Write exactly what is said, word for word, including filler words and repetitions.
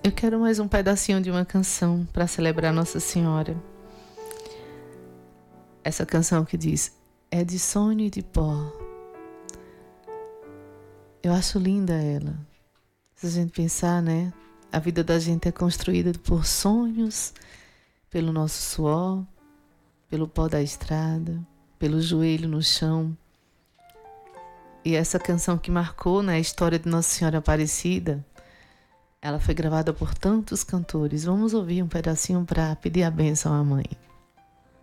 Eu quero mais um pedacinho de uma canção para celebrar Nossa Senhora. Essa canção que diz: é de sonho e de pó. Eu acho linda ela. Se a gente pensar, né? A vida da gente é construída por sonhos, pelo nosso suor, pelo pó da estrada, pelo joelho no chão. E essa canção que marcou, né, a história de Nossa Senhora Aparecida, ela foi gravada por tantos cantores. Vamos ouvir um pedacinho para pedir a bênção à mãe.